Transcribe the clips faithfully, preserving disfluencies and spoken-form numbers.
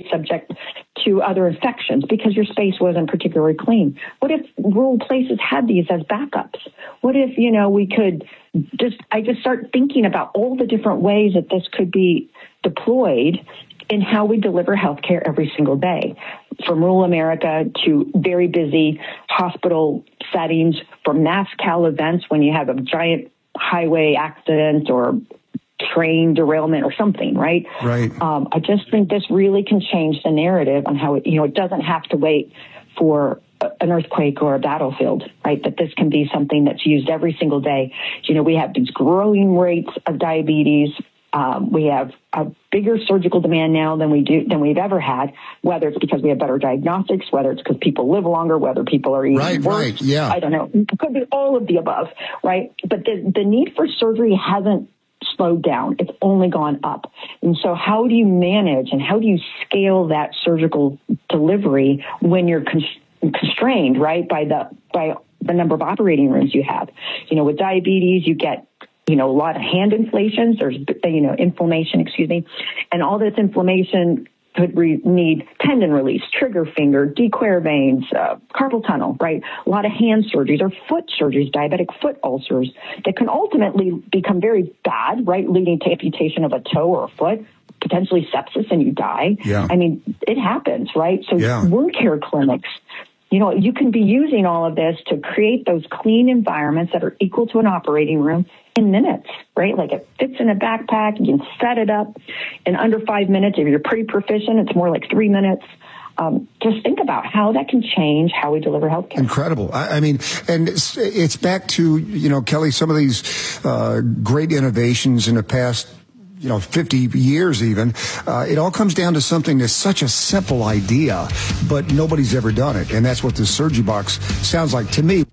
subject to other infections because your space wasn't particularly clean? What if rural places had these as backups? What if, you know, we could just, I just start thinking about all the different ways that this could be deployed in how we deliver healthcare every single day, from rural America to very busy hospital settings, from mass cal events when you have a giant highway accident or train derailment or something, right? Right. Um, I just think this really can change the narrative on how it, you know, it doesn't have to wait for an earthquake or a battlefield, right? That this can be something that's used every single day. You know, we have these growing rates of diabetes. Um, we have a bigger surgical demand now than we do than we've ever had, whether it's because we have better diagnostics, whether it's because people live longer, whether people are eating right, worse. Right, yeah. I don't know. It could be all of the above, right? But the, the need for surgery hasn't slowed down. It's only gone up. And so how do you manage and how do you scale that surgical delivery when you're con- constrained, right, by the by the number of operating rooms you have? You know, with diabetes, you get you know, a lot of hand inflations, there's, you know, inflammation, excuse me, and all this inflammation could re- need tendon release, trigger finger, dequare veins, uh, carpal tunnel, right? A lot of hand surgeries or foot surgeries, diabetic foot ulcers that can ultimately become very bad, right? Leading to amputation of a toe or a foot, potentially sepsis, and you die. Yeah. I mean, it happens, right? So yeah. wound care clinics, you know, you can be using all of this to create those clean environments that are equal to an operating room in minutes, right? Like it fits in a backpack. You can set it up in under five minutes. If you're pretty proficient, it's more like three minutes. Um, just think about how that can change how we deliver healthcare. Incredible. I, I mean, and it's, it's back to, you know, Kelly, some of these uh, great innovations in the past, you know, fifty years even, uh, it all comes down to something that's such a simple idea, but nobody's ever done it. And that's what the SurgiBox sounds like to me.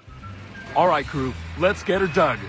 All right, crew, let's get her dug.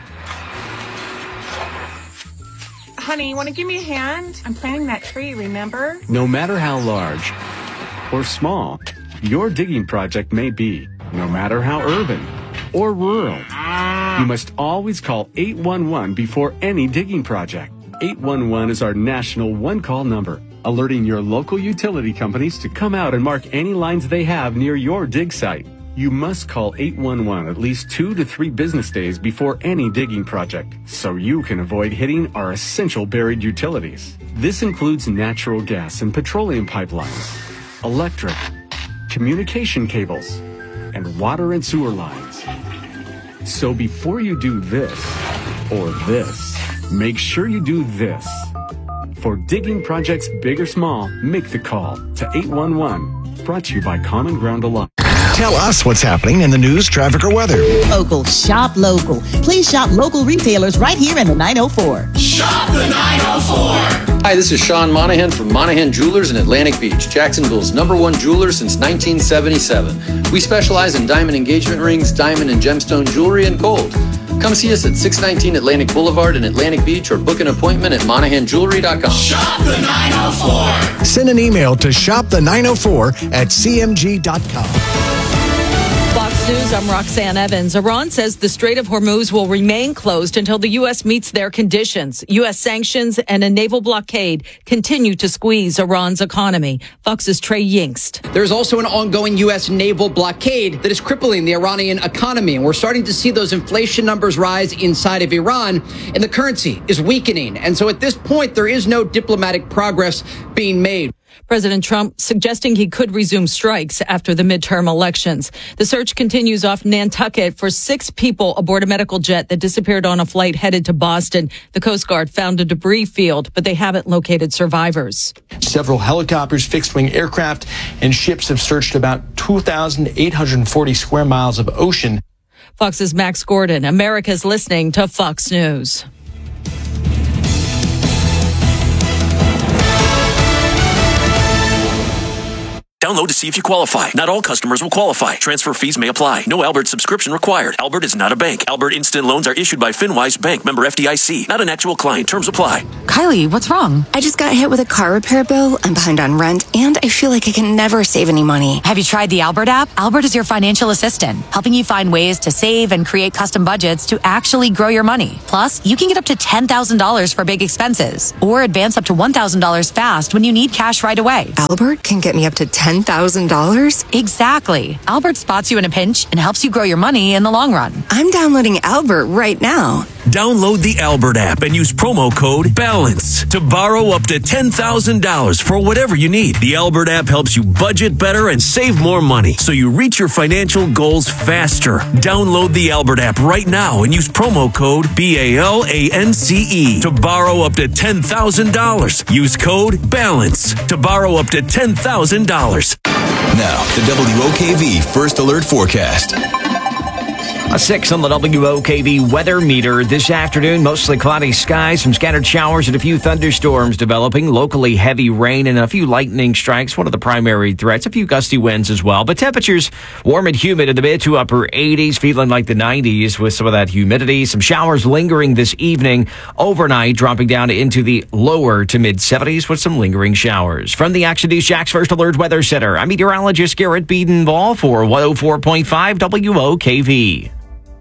Honey, you want to give me a hand? I'm planting that tree, remember? No matter how large or small your digging project may be, no matter how urban or rural, you must always call eight one one before any digging project. eight one one is our national one-call number, alerting your local utility companies to come out and mark any lines they have near your dig site. You must call eight one one at least two to three business days before any digging project, so you can avoid hitting our essential buried utilities. This includes natural gas and petroleum pipelines, electric, communication cables, and water and sewer lines. So before you do this or this, make sure you do this. For digging projects big or small, make the call to eight one one. Brought to you by Common Ground Alliance. Tell us what's happening in the news, traffic, or weather. Local. Shop local. Please shop local retailers right here in the nine oh four. Shop the nine oh four. Hi, this is Sean Monahan from Monahan Jewelers in Atlantic Beach, Jacksonville's number one jeweler since nineteen seventy-seven. We specialize in diamond engagement rings, diamond and gemstone jewelry, and gold. Come see us at six nineteen Atlantic Boulevard in Atlantic Beach or book an appointment at monahan jewelry dot com. Shop the nine oh four. Send an email to shop the nine oh four at c m g dot com. Fox News, I'm Roxanne Evans. Iran says the Strait of Hormuz will remain closed until the U S meets their conditions. U S sanctions and a naval blockade continue to squeeze Iran's economy. Fox's Trey Yingst. There's also an ongoing U S naval blockade that is crippling the Iranian economy. And we're starting to see those inflation numbers rise inside of Iran, and the currency is weakening. And so at this point, there is no diplomatic progress being made. President Trump suggesting he could resume strikes after the midterm elections. The search continues off Nantucket for six people aboard a medical jet that disappeared on a flight headed to Boston. The Coast Guard found a debris field, but they haven't located survivors. Several helicopters, fixed-wing aircraft, and ships have searched about two thousand eight hundred forty square miles of ocean. Fox's Max Gordon. America's listening to Fox News. Download to see if you qualify. Not all customers will qualify. Transfer fees may apply. No Albert subscription required. Albert is not a bank. Albert Instant Loans are issued by FinWise Bank, member F D I C. Not an actual client. Terms apply. Kylie, what's wrong? I just got hit with a car repair bill. I'm behind on rent, and I feel like I can never save any money. Have you tried the Albert app? Albert is your financial assistant, helping you find ways to save and create custom budgets to actually grow your money. Plus, you can get up to ten thousand dollars for big expenses, or advance up to one thousand dollars fast when you need cash right away. Albert can get me up to ten thousand dollars? Exactly. Albert spots you in a pinch and helps you grow your money in the long run. I'm downloading Albert right now. Download the Albert app and use promo code BALANCE to borrow up to ten thousand dollars for whatever you need. The Albert app helps you budget better and save more money so you reach your financial goals faster. Download the Albert app right now and use promo code B A L A N C E to borrow up to ten thousand dollars. Use code BALANCE to borrow up to ten thousand dollars. Now, the W O K V First Alert Forecast. A six on the W O K V weather meter this afternoon. Mostly cloudy skies, some scattered showers and a few thunderstorms developing. Locally heavy rain and a few lightning strikes. One of the primary threats. A few gusty winds as well. But temperatures warm and humid in the mid to upper eighties. Feeling like the nineties with some of that humidity. Some showers lingering this evening. Overnight dropping down into the lower to mid seventies with some lingering showers. From the Action News Jack's First Alert Weather Center, I'm meteorologist Garrett Beedenball for one oh four point five W O K V.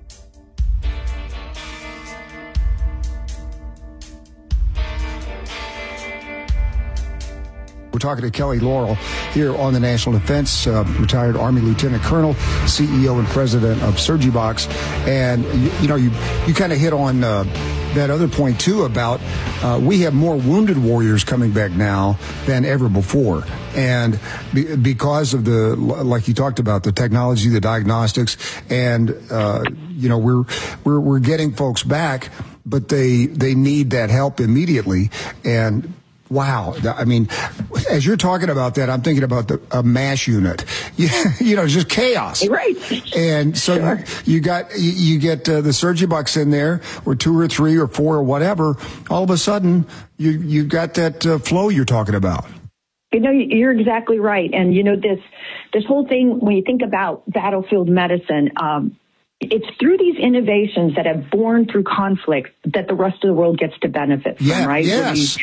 We're talking to Kelly Laurel here on the National Defense, uh, retired Army Lieutenant Colonel, C E O and President of Surgibox. And, you, you know, you, you kind of hit on uh, that other point, too, about uh, we have more wounded warriors coming back now than ever before. And be, because of the, like you talked about, the technology, the diagnostics, and, uh, you know, we're, we're, we're getting folks back, but they, they need that help immediately. And wow. I mean, as you're talking about that, I'm thinking about the a MASH unit. You, you know, just chaos. Right. And so sure. you, you got, you, you get uh, the Surgibox in there, or two or three or four or whatever. All of a sudden, you, you got that uh, flow you're talking about. You know, you're exactly right. And, you know, this, this whole thing, when you think about battlefield medicine, um, it's through these innovations that have born through conflict that the rest of the world gets to benefit from, yeah, right? Yes.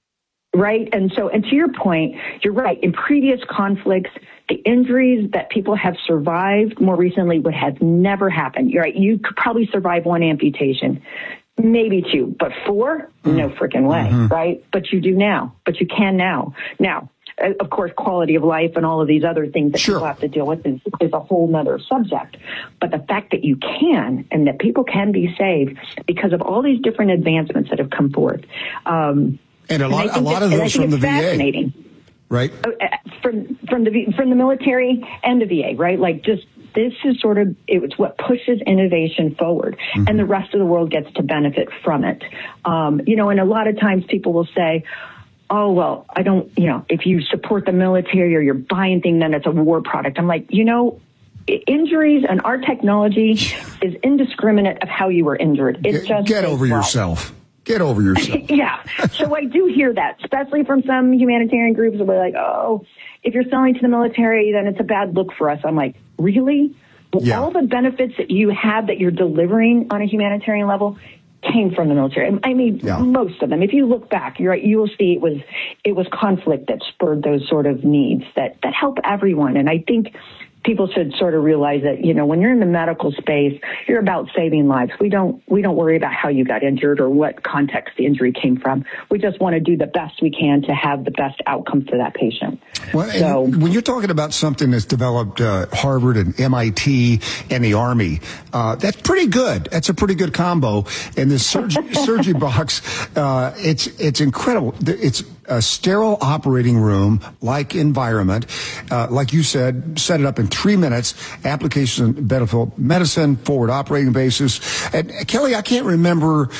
Right. And so, and to your point, you're right. In previous conflicts, the injuries that people have survived more recently would have never happened. You're right. You could probably survive one amputation, maybe two, but four, mm. no freaking way. Mm-hmm. Right. But you do now, but you can now. Now, of course, quality of life and all of these other things that sure. people have to deal with is, is a whole nother subject. But the fact that you can and that people can be saved because of all these different advancements that have come forth. Um, And a lot, and a lot that, of those from the V A, right? From from the from the military and the V A, right? Like, just this is sort of it's what pushes innovation forward, mm-hmm. and the rest of the world gets to benefit from it. Um, you know, and a lot of times people will say, "Oh, well, I don't." You know, if you support the military or you're buying things, then it's a war product. I'm like, you know. Injuries and our technology is indiscriminate of how you were injured. It get, just get over well. yourself. Get over yourself. Yeah. So I do hear that, especially from some humanitarian groups who are like, oh, if you're selling to the military, then it's a bad look for us. I'm like, really? Well, yeah. All the benefits that you have that you're delivering on a humanitarian level came from the military. I mean, yeah. most of them. If you look back, you're right, you will see it was it was conflict that spurred those sort of needs that, that help everyone. And I think people should sort of realize that, you know, when you're in the medical space, you're about saving lives. We don't we don't worry about how you got injured or what context the injury came from. We just want to do the best we can to have the best outcome for that patient. Well, so, when you're talking about something that's developed uh, Harvard and M I T and the Army, uh, that's pretty good. That's a pretty good combo. And the Surg- Surgibox, uh, it's it's incredible. It's a sterile operating room like environment. Uh, like you said, set it up in three minutes, application battlefield medicine, forward operating basis. And Kelly, I can't remember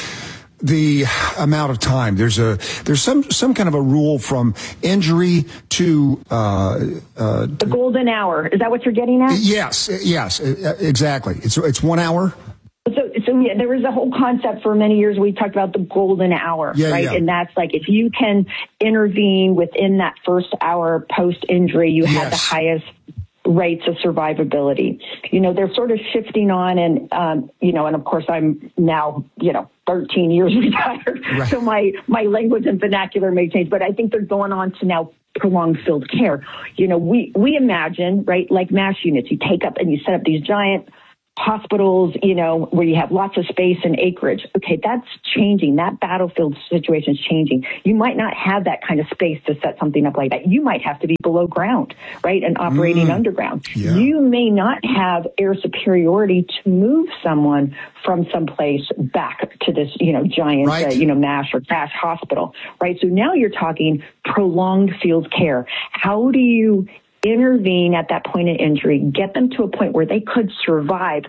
the amount of time. There's a there's some some kind of a rule from injury to uh, uh, the golden hour. Is that what you're getting at? Yes, yes, exactly. It's it's one hour. So, so yeah, there was a whole concept for many years. We talked about the golden hour, yeah, right? Yeah. And that's like if you can intervene within that first hour post injury, you yes. have the highest rates of survivability. You know, they're sort of shifting on, and um, you know, and of course, I'm now, you know, thirteen years retired, right. so my my language and vernacular may change, but I think they're going on to now prolonged field care. You know, we we imagine, right, like MASH units, you take up and you set up these giant hospitals, you know, where you have lots of space and acreage. Okay, that's changing. That battlefield situation is changing. You might not have that kind of space to set something up like that. You might have to be below ground, right, and operating mm. underground. Yeah. You may not have air superiority to move someone from someplace back to this, you know, giant, right. uh, you know, MASH or CASH hospital, right? So now you're talking prolonged field care. How do you intervene at that point of injury, get them to a point where they could survive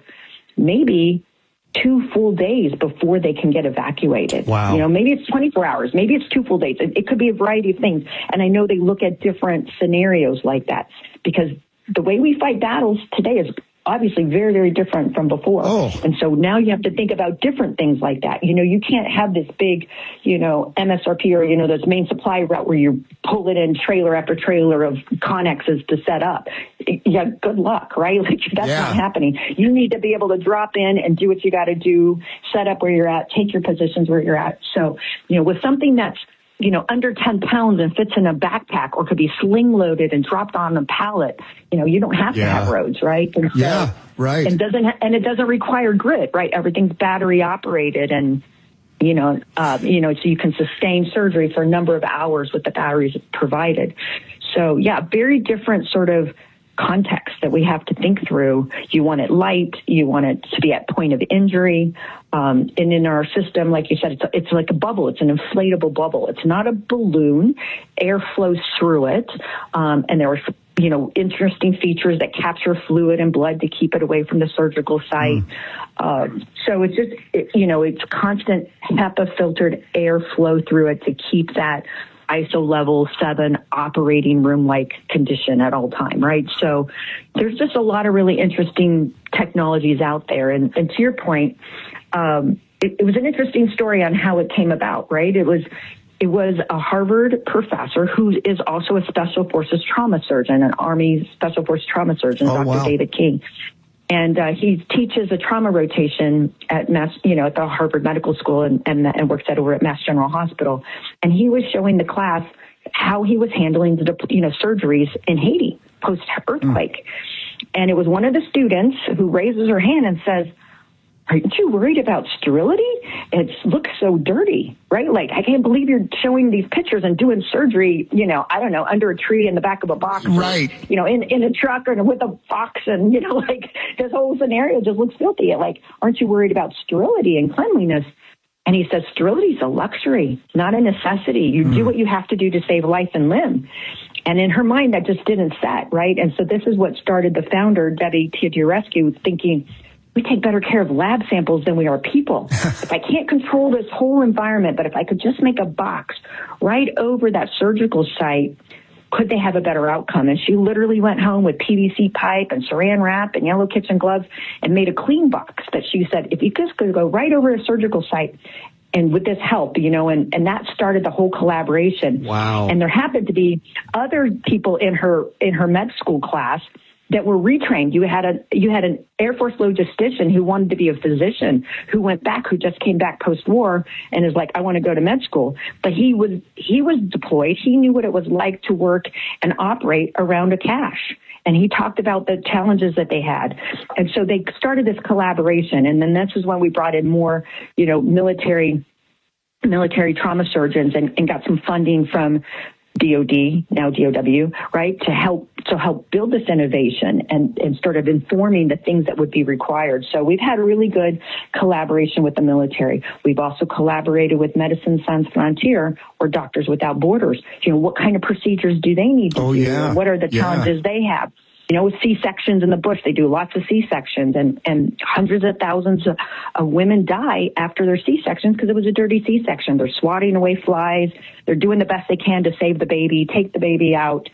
maybe two full days before they can get evacuated? Wow. You know, maybe it's twenty-four hours, maybe it's two full days. It, it could be a variety of things. And I know they look at different scenarios like that because the way we fight battles today is obviously very, very different from before. Oh. And so now you have to think about different things like that. You know, you can't have this big, you know, M S R P or, you know, this main supply route where you pull it in trailer after trailer of Connexes to set up. Yeah, good luck, right? Like that's yeah. not happening. You need to be able to drop in and do what you got to do, set up where you're at, take your positions where you're at. So, you know, with something that's, you know, under ten pounds and fits in a backpack or could be sling loaded and dropped on a pallet, you know, you don't have yeah. to have roads, right? And so, yeah, right. And doesn't and it doesn't require grit, right? Everything's battery operated, and you know, uh, you know, so you can sustain surgery for a number of hours with the batteries provided. So yeah, very different sort of context that we have to think through. You want it light, you want it to be at point of injury. Um, and in our system, like you said, it's, it's like a bubble. It's an inflatable bubble. It's not a balloon. Air flows through it. Um, and there are, you know, interesting features that capture fluid and blood to keep it away from the surgical site. Mm. Uh, so it's just, it, you know, it's constant HEPA filtered air flow through it to keep that I S O level seven operating room-like condition at all time, right? So there's just a lot of really interesting technologies out there. And, and to your point, um, it, it was an interesting story on how it came about, right? It was it was a Harvard professor who is also a Special Forces trauma surgeon, an Army Special Forces trauma surgeon, oh, Doctor wow. David King. And uh, he teaches a trauma rotation at Mass, you know, at the Harvard Medical School, and, and, and works at over at Mass General Hospital. And he was showing the class how he was handling the, you know, surgeries in Haiti post earthquake. Mm. And it was one of the students who raises her hand and says, "Aren't you worried about sterility? It looks so dirty, right? Like, I can't believe you're showing these pictures and doing surgery, you know, I don't know, under a tree in the back of a box. Right. Or, you know, in, in a truck or with a box, and, you know, like, this whole scenario just looks filthy. Like, aren't you worried about sterility and cleanliness?" And he says, sterility is a luxury, not a necessity. You mm. do what you have to do to save life and limb. And in her mind, that just didn't set, right? And so this is what started the founder, Debbie Teodorescu, thinking, we take better care of lab samples than we are people. If I can't control this whole environment, but if I could just make a box right over that surgical site, could they have a better outcome? And she literally went home with P V C pipe and saran wrap and yellow kitchen gloves and made a clean box that she said, if you just could go right over a surgical site, and with this help, you know, and, and that started the whole collaboration. Wow. And there happened to be other people in her in her med school class that were retrained. You had a you had an Air Force logistician who wanted to be a physician, who went back, who just came back post-war and is like, I want to go to med school. But he was he was deployed. He knew what it was like to work and operate around a cache. And he talked about the challenges that they had. And so they started this collaboration. And then this is when we brought in more, you know, military military trauma surgeons and, and got some funding from D O D, now D O W, right, to help to help build this innovation and, and sort of informing the things that would be required. So we've had really good collaboration with the military. We've also collaborated with Medicine Sans Frontier, or Doctors Without Borders. You know, what kind of procedures do they need to oh, do? Yeah. What are the yeah. challenges they have? You know, with C-sections in the bush, they do lots of C-sections, and, and hundreds of thousands of, of women die after their C-sections because it was a dirty C-section. They're swatting away flies. They're doing the best they can to save the baby, take the baby out.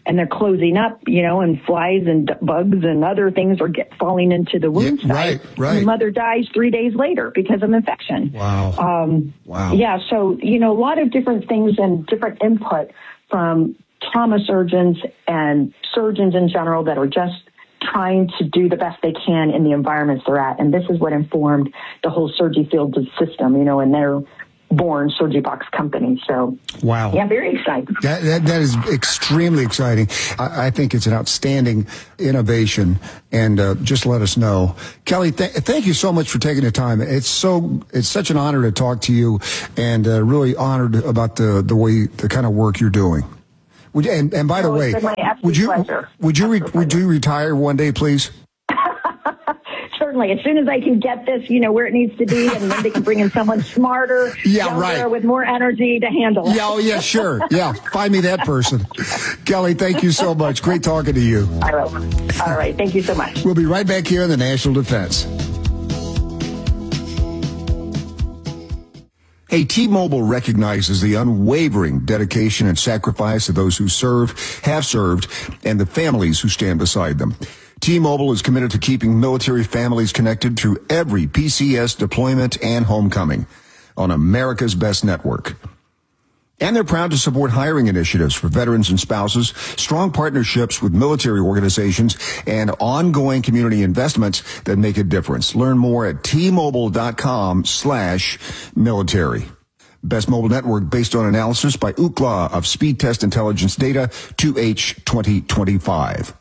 and they're closing up, you know, and flies and d- bugs and other things are get, falling into the wound Yeah, site. right, right. And the mother dies three days later because of infection. Wow. Um, Wow. Yeah, so, you know, a lot of different things and different input from trauma surgeons and surgeons in general that are just trying to do the best they can in the environments they're at. And this is what informed the whole SurgiField system, you know, and their born SurgiBox company. So, wow. Yeah, very exciting. That, that, that is extremely exciting. I, I think it's an outstanding innovation, and uh, just let us know. Kelly, th- thank you so much for taking the time. It's so it's such an honor to talk to you, and uh, really honored about the, the way, the kind of work you're doing. Would you, and, and by the Oh, way, it's been my absolute would you pleasure. would you re- would you retire one day, please? Certainly, as soon as I can get this, you know, where it needs to be, and then they can bring in someone smarter, Yeah, younger, right. with more energy to handle it. Yeah, oh, yeah, sure. Yeah, find me that person. Kelly, thank you so much. Great talking to you. All right. All right. Thank you so much. We'll be right back here in the National Defense. Hey, T-Mobile recognizes the unwavering dedication and sacrifice of those who serve, have served, and the families who stand beside them. T-Mobile is committed to keeping military families connected through every P C S deployment and homecoming on America's best network. And they're proud to support hiring initiatives for veterans and spouses, strong partnerships with military organizations, and ongoing community investments that make a difference. Learn more at T-Mobile.com slash military. Best mobile network based on analysis by Ookla of Speed Test Intelligence Data two H twenty twenty-five.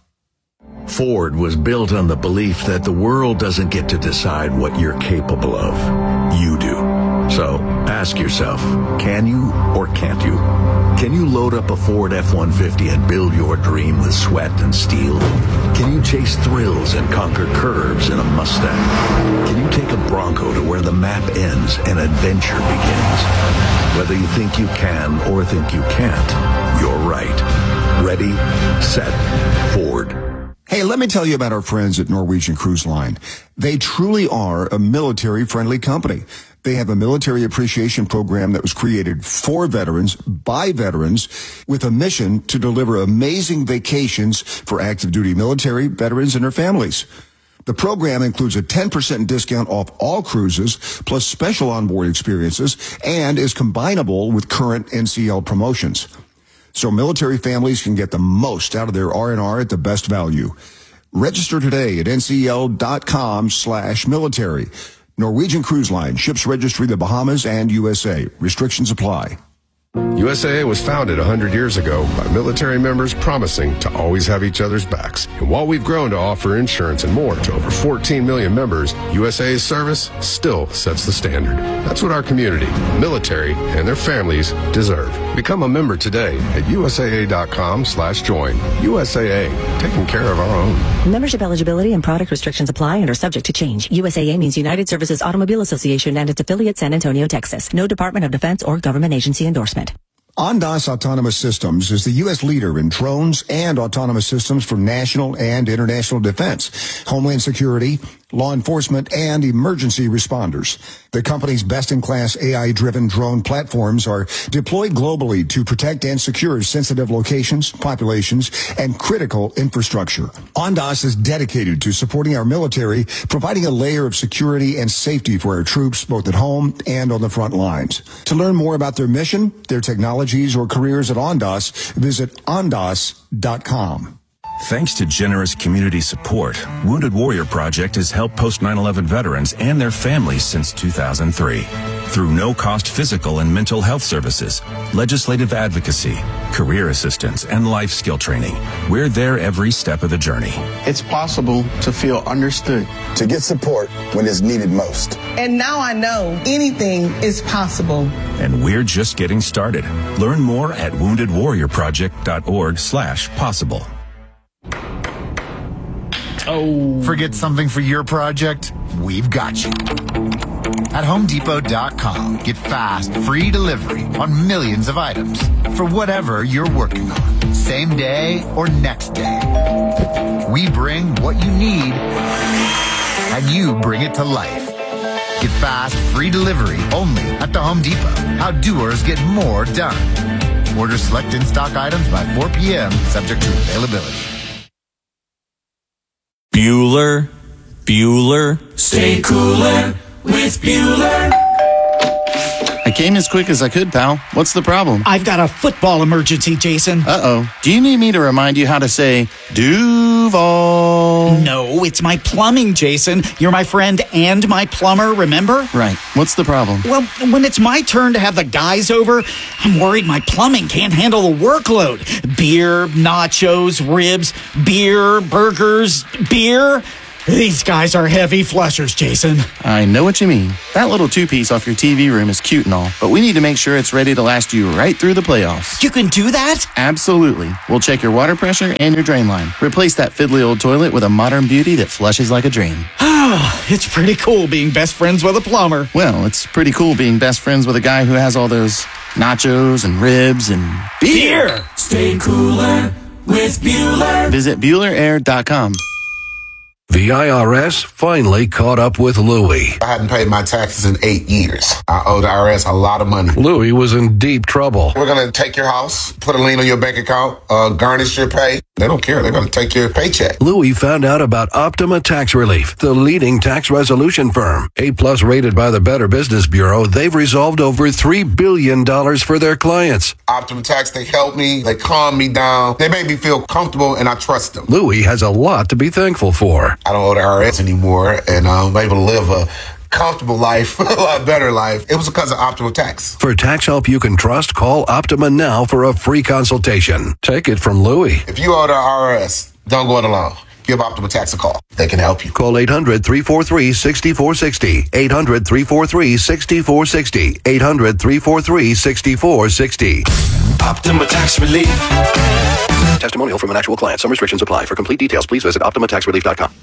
Ford was built on the belief that the world doesn't get to decide what you're capable of. You do. So ask yourself, can you or can't you? Can you load up a Ford F one fifty and build your dream with sweat and steel? Can you chase thrills and conquer curves in a Mustang? Can you take a Bronco to where the map ends and adventure begins? Whether you think you can or think you can't, you're right. Ready, set, Ford. Hey, let me tell you about our friends at Norwegian Cruise Line. They truly are a military-friendly company. They have a military appreciation program that was created for veterans, by veterans, with a mission to deliver amazing vacations for active duty military, veterans, and their families. The program includes a ten percent discount off all cruises, plus special onboard experiences, and is combinable with current N C L promotions. So military families can get the most out of their R and R at the best value. Register today at ncl.com slash military. Norwegian Cruise Line, ships registry the Bahamas and U S A. Restrictions apply. U S A A was founded one hundred years ago by military members promising to always have each other's backs. And while we've grown to offer insurance and more to over fourteen million members, U S A A's service still sets the standard. That's what our community, military, and their families deserve. Become a member today at U S A A dot com slash join. U S A A, taking care of our own. Membership eligibility and product restrictions apply and are subject to change. U S A A means United Services Automobile Association and its affiliate San Antonio, Texas. No Department of Defense or government agency endorsement. Ondas Autonomous Systems is the U S leader in drones and autonomous systems for national and international defense, homeland security, law enforcement, and emergency responders. The company's best-in-class A I-driven drone platforms are deployed globally to protect and secure sensitive locations, populations, and critical infrastructure. Ondas is dedicated to supporting our military, providing a layer of security and safety for our troops, both at home and on the front lines. To learn more about their mission, their technologies, or careers at Ondas, visit ondas dot com. Thanks to generous community support, Wounded Warrior Project has helped post nine eleven veterans and their families since two thousand three. Through no-cost physical and mental health services, legislative advocacy, career assistance, and life skill training, we're there every step of the journey. It's possible to feel understood. To get support when it's needed most. And now I know anything is possible. And we're just getting started. Learn more at wounded warrior project dot org slash possible. Oh. Forget something for your project? We've got you. At home depot dot com, get fast, free delivery on millions of items for whatever you're working on, same day or next day. We bring what you need, and you bring it to life. Get fast, free delivery only at the Home Depot. How doers get more done. Order select in-stock items by four p.m., subject to availability. Bueller, Bueller, stay cooler with Bueller. I came as quick as I could, pal. What's the problem? I've got a football emergency, Jason. Uh-oh. Do you need me to remind you how to say Duval? No, it's my plumbing, Jason. You're my friend and my plumber, remember? Right. What's the problem? Well, when it's my turn to have the guys over, I'm worried my plumbing can't handle the workload. Beer, nachos, ribs, beer, burgers, beer. These guys are heavy flushers, Jason. I know what you mean. That little two-piece off your T V room is cute and all, but we need to make sure it's ready to last you right through the playoffs. You can do that? Absolutely. We'll check your water pressure and your drain line. Replace that fiddly old toilet with a modern beauty that flushes like a dream. It's pretty cool being best friends with a plumber. Well, it's pretty cool being best friends with a guy who has all those nachos and ribs and beer. Beer! Stay cooler with Bueller. Visit Bueller Air dot com. The I R S finally caught up with Louie. I hadn't paid my taxes in eight years. I owe the I R S a lot of money. Louie was in deep trouble. We're going to take your house, put a lien on your bank account, uh, garnish your pay. They don't care. They're going to take your paycheck. Louie found out about Optima Tax Relief, the leading tax resolution firm. A-plus rated by the Better Business Bureau, they've resolved over three billion dollars for their clients. Optima Tax, they help me. They calm me down. They make me feel comfortable, and I trust them. Louie has a lot to be thankful for. I don't owe the I R S anymore, and I'm able to live a comfortable life, a lot better life. It was because of Optima Tax. For tax help you can trust, call Optima now for a free consultation. Take it from Louie. If you owe the I R S, don't go it alone. Give Optima Tax a call. They can help you. Call eight hundred, three four three, six four six zero. eight hundred, three four three, six four six zero. eight hundred, three four three, six four six zero. Optima Tax Relief. Testimonial from an actual client. Some restrictions apply. For complete details, please visit optima tax relief dot com.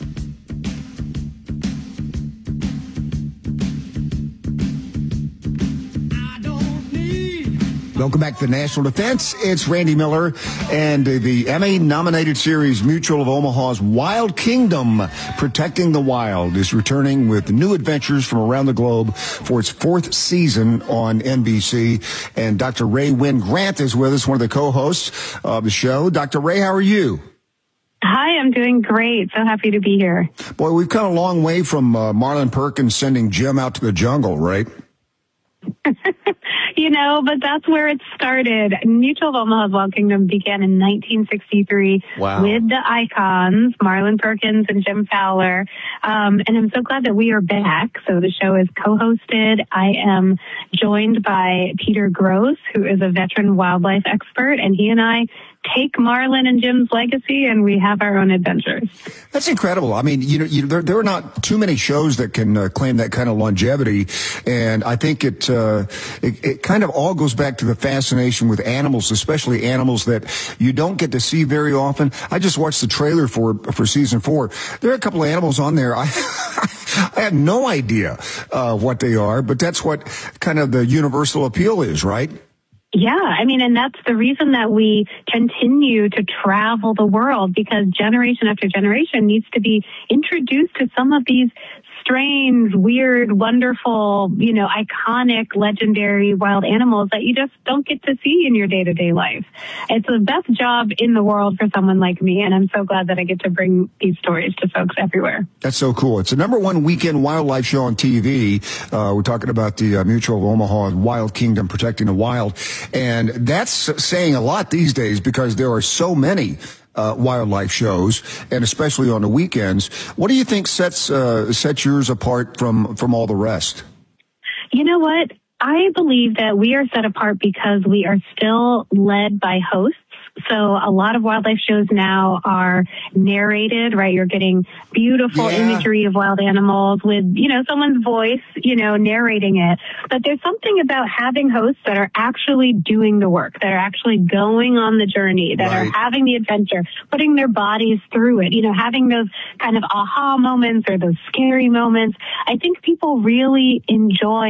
Welcome back to the National Defense. It's Randy Miller, and the Emmy-nominated series Mutual of Omaha's Wild Kingdom, Protecting the Wild, is returning with new adventures from around the globe for its fourth season on N B C. And Doctor Ray Wynn Grant is with us, one of the co-hosts of the show. Doctor Ray, how are you? Hi, I'm doing great. So happy to be here. Boy, we've come a long way from uh, Marlon Perkins sending Jim out to the jungle, right? You know, but that's where it started. Mutual of Omaha's Wild Kingdom began in nineteen sixty-three wow. with the icons, Marlon Perkins and Jim Fowler. Um, and I'm so glad that we are back. So the show is co-hosted. I am joined by Peter Gross, who is a veteran wildlife expert, and he and I take Marlon and Jim's legacy, and we have our own adventures. That's incredible. I mean, you know, you, there, there are not too many shows that can uh, claim that kind of longevity, and I think it, uh, it it kind of all goes back to the fascination with animals, especially animals that you don't get to see very often. I just watched the trailer for for season four. There are a couple of animals on there. I I have no idea uh, what they are, but that's what kind of the universal appeal is, right? Yeah, I mean, and that's the reason that we continue to travel the world, because generation after generation needs to be introduced to some of these strange, weird, wonderful, you know, iconic, legendary wild animals that you just don't get to see in your day-to-day life. It's the best job in the world for someone like me, and I'm so glad that I get to bring these stories to folks everywhere. That's so cool. It's the number one weekend wildlife show on T V. Uh, we're talking about the uh, Mutual of Omaha Wild Kingdom, Protecting the Wild. And that's saying a lot these days because there are so many Uh, wildlife shows, and especially on the weekends. What do you think sets uh, sets yours apart from from all the rest? You know what? I believe that we are set apart because we are still led by hosts. So a lot of wildlife shows now are narrated, right? You're getting beautiful yeah. imagery of wild animals with, you know, someone's voice, you know, narrating it. But there's something about having hosts that are actually doing the work, that are actually going on the journey, that right. are having the adventure, putting their bodies through it, you know, having those kind of aha moments or those scary moments. I think people really enjoy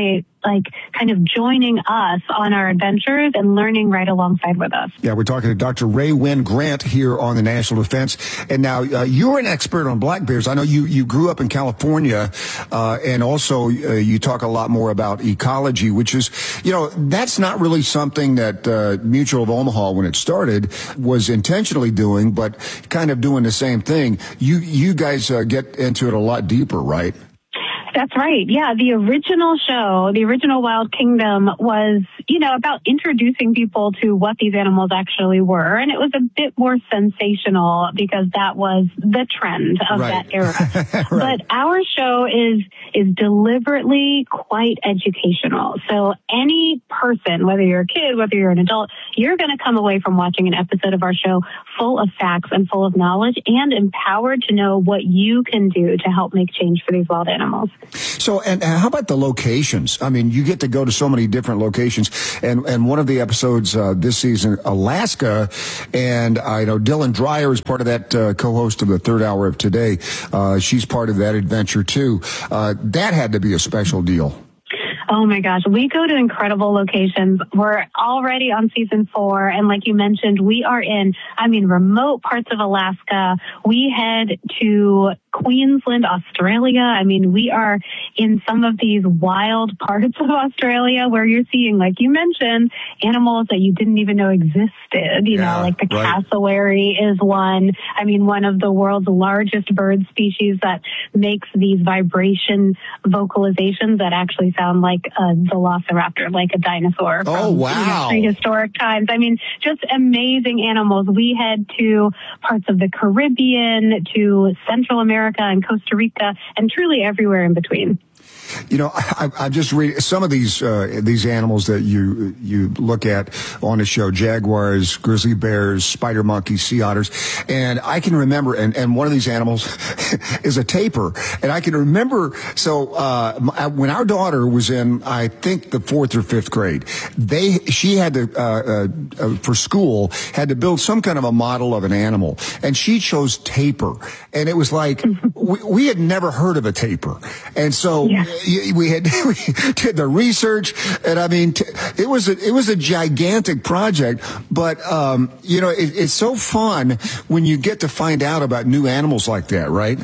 like kind of joining us on our adventures and learning right alongside with us. Yeah, we're talking to Doctor Rae Wynn Grant here on the National Defense. And now uh, you're an expert on black bears. I know you, you grew up in California, uh, and also uh, you talk a lot more about ecology, which is, you know, that's not really something that uh, Mutual of Omaha, when it started, was intentionally doing, but kind of doing the same thing. You, you guys uh, get into it a lot deeper, right? That's right. Yeah, the original show, the original Wild Kingdom, was, you know, about introducing people to what these animals actually were. And it was a bit more sensational because that was the trend of right. that era. Right. But our show is is deliberately quite educational. So any person, whether you're a kid, whether you're an adult, you're going to come away from watching an episode of our show full of facts and full of knowledge and empowered to know what you can do to help make change for these wild animals. So, and how about the locations? I mean, you get to go to so many different locations, and and one of the episodes uh, this season, Alaska, and I know Dylan Dreyer is part of that, uh, co-host of the third hour of Today. Uh, she's part of that adventure too. Uh, that had to be a special deal. Oh my gosh, we go to incredible locations. We're already on season four, and like you mentioned, we are in, I mean, remote parts of Alaska. We head to Queensland, Australia. I mean, we are in some of these wild parts of Australia where you're seeing, like you mentioned, animals that you didn't even know existed. You yeah, know, like the right. cassowary is one. I mean, one of the world's largest bird species that makes these vibration vocalizations that actually sound like a velociraptor, like a dinosaur. From, oh, wow. You know, prehistoric times. I mean, just amazing animals. We head to parts of the Caribbean, to Central America, and Costa Rica, and truly everywhere in between. You know, I, I just read some of these uh, these animals that you you look at on the show: jaguars, grizzly bears, spider monkeys, sea otters, and I can remember. And, and one of these animals is a tapir, and I can remember. So uh, when our daughter was in, I think the fourth or fifth grade, they she had to uh, uh, for school had to build some kind of a model of an animal, and she chose tapir, and it was like we, we had never heard of a tapir, and so. Yeah. We had we did the research, and I mean, it was a, it was a gigantic project. But um, you know, it, it's so fun when you get to find out about new animals like that, right?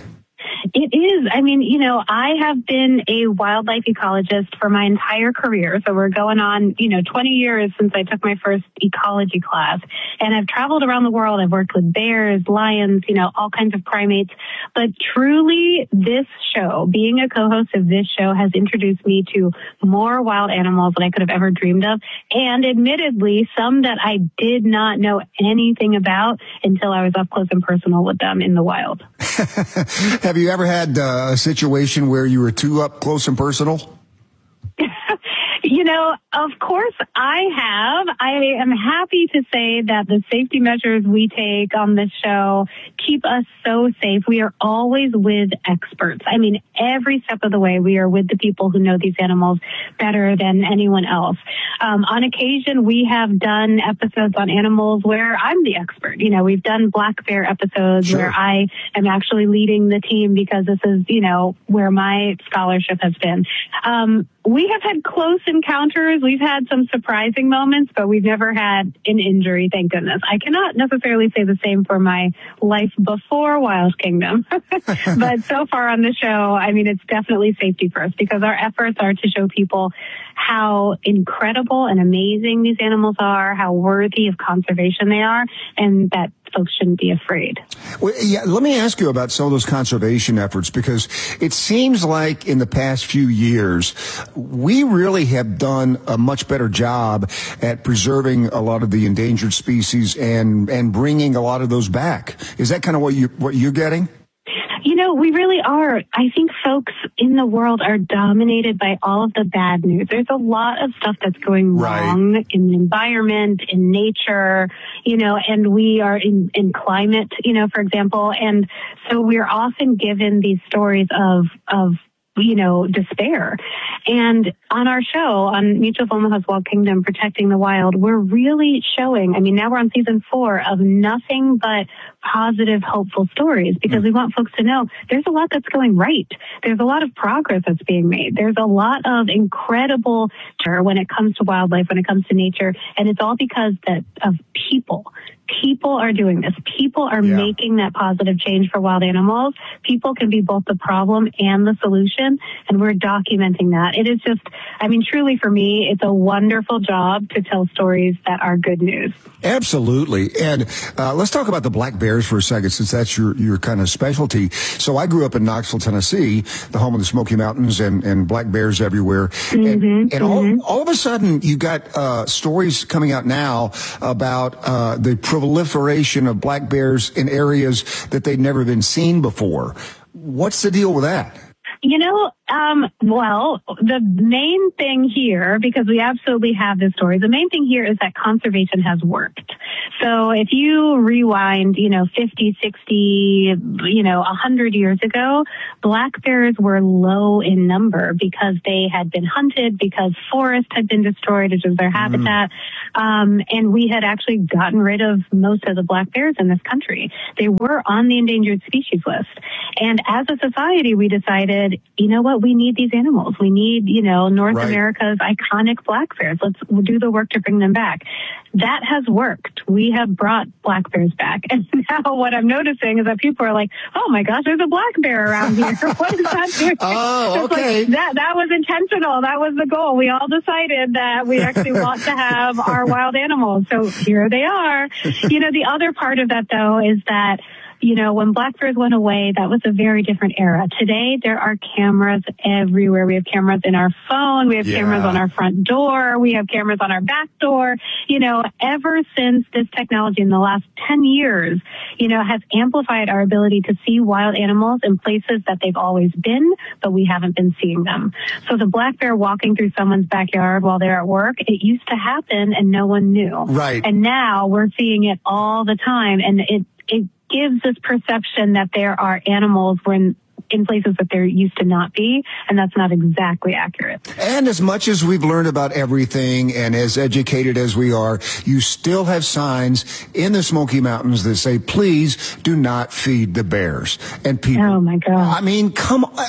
It is. I mean, you know, I have been a wildlife ecologist for my entire career. So we're going on, you know, twenty years since I took my first ecology class. And I've traveled around the world. I've worked with bears, lions, you know, all kinds of primates. But truly, this show, being a co-host of this show, has introduced me to more wild animals than I could have ever dreamed of. And admittedly, some that I did not know anything about until I was up close and personal with them in the wild. Have you ever had uh, a situation where you were too up close and personal? You know, of course I have. I am happy to say that the safety measures we take on this show keep us so safe. We are always with experts. I mean, every step of the way, we are with the people who know these animals better than anyone else. Um, on occasion, we have done episodes on animals where I'm the expert. You know, we've done black bear episodes sure. where I am actually leading the team because this is, you know, where my scholarship has been. Um, we have had close encounters. We've had some surprising moments, but we've never had an injury, thank goodness. I cannot necessarily say the same for my life before Wild Kingdom. But so far on the show, I mean, it's definitely safety first because our efforts are to show people how incredible and amazing these animals are, how worthy of conservation they are, and that folks shouldn't be afraid. Well, yeah, let me ask you about some of those conservation efforts, because it seems like in the past few years, we really have done a much better job at preserving a lot of the endangered species and, and bringing a lot of those back. Is that kind of what you, what you're getting? You know, we really are. I think folks in the world are dominated by all of the bad news. There's a lot of stuff that's going wrong right. in the environment, in nature, you know, and we are in, in climate, you know, for example. And so we're often given these stories of, of, you know, despair. And on our show, on Mutual of Omaha's Wild Kingdom, Protecting the Wild, we're really showing, I mean, now we're on season four of nothing but positive, hopeful stories, because we want folks to know there's a lot that's going right. There's a lot of progress that's being made. There's a lot of incredible when it comes to wildlife, when it comes to nature, and it's all because that of people. People are doing this. People are yeah. making that positive change for wild animals. People can be both the problem and the solution, and we're documenting that. It is just, I mean, truly for me, it's a wonderful job to tell stories that are good news. Absolutely. And uh, let's talk about the black bears for a second, since that's your, your kind of specialty. So I grew up in Knoxville, Tennessee, the home of the Smoky Mountains, and, and black bears everywhere. Mm-hmm, and and mm-hmm. all, all of a sudden, you got uh, stories coming out now about uh, the proliferation of black bears in areas that they'd never been seen before. What's the deal with that? You know, um, well, the main thing here, because we absolutely have this story, the main thing here is that conservation has worked. So if you rewind, you know, fifty, sixty, you know, one hundred years ago, black bears were low in number because they had been hunted, because forests had been destroyed, which was their habitat. Mm. Um, and we had actually gotten rid of most of the black bears in this country. They were on the endangered species list. And as a society, we decided, you know what, we need these animals. We need, you know, North right. America's iconic black bears. Let's do the work to bring them back. That has worked. We have brought black bears back. And now what I'm noticing is that people are like, oh my gosh, there's a black bear around here. What is that doing? Oh, okay. Like, that, that was intentional. That was the goal. We all decided that we actually want to have our wild animals. So here they are. You know, the other part of that, though, is that, you know, when black bears went away, that was a very different era. Today, there are cameras everywhere. We have cameras in our phone. We have yeah. cameras on our front door. We have cameras on our back door. You know, ever since this technology in the last ten years, you know, has amplified our ability to see wild animals in places that they've always been, but we haven't been seeing them. So the black bear walking through someone's backyard while they're at work, it used to happen and no one knew. Right. And now we're seeing it all the time. And it, it, gives this perception that there are animals when in places that there used to not be, and that's not exactly accurate. And as much as we've learned about everything and as educated as we are, you still have signs in the Smoky Mountains that say, please do not feed the bears. And people, oh my God. I mean, come on.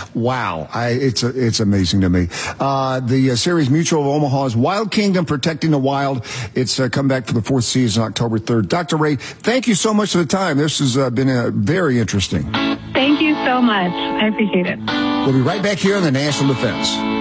Wow. I, it's, a, it's amazing to me. Uh, the uh, series Mutual of Omaha's Wild Kingdom, Protecting the Wild. It's uh, come back for the fourth season, October third. Doctor Ray, thank you so much for the time. This has uh, been uh, very interesting. Thank you so much. I appreciate it. We'll be right back here on the National Defense.